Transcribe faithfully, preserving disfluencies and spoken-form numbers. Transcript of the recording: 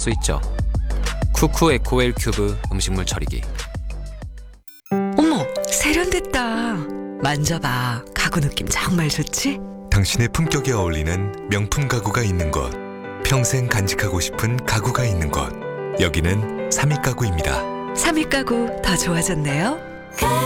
수 있죠. 쿠쿠 에코웰 큐브 음식물 처리기. 어머, 세련됐다. 만져봐. 가구 느낌 정말 좋지? 당신의 품격에 어울리는 명품 가구가 있는 곳, 평생 간직하고 싶은 가구가 있는 곳, 여기는 삼익 가구입니다. 삼익 가구 더 좋아졌네요.